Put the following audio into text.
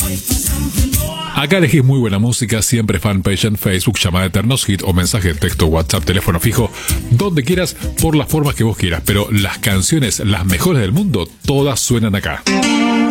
Acá elegís muy buena música, siempre fanpage en Facebook, llamada Eternos Hit o mensaje de texto, WhatsApp, teléfono fijo, donde quieras, por las formas que vos quieras. Pero las canciones, las mejores del mundo, todas suenan acá.